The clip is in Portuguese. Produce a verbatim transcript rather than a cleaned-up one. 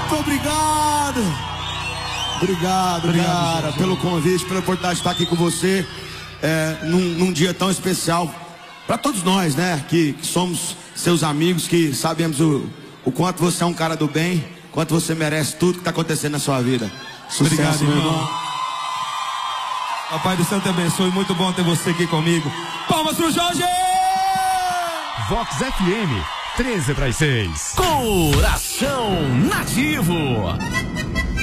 Muito obrigado. Obrigado, obrigado cara, pelo convite, pela oportunidade de estar aqui com você é, num, num dia tão especial para todos nós, né? Que, que somos seus amigos, que sabemos o, o quanto você é um cara do bem, quanto você merece tudo que está acontecendo na sua vida. Sucesso, obrigado, meu irmão. irmão. Papai do céu te abençoe, muito bom ter você aqui comigo. Palmas pro Jorge! Vox F M, treze para as seis. Coração Nativo.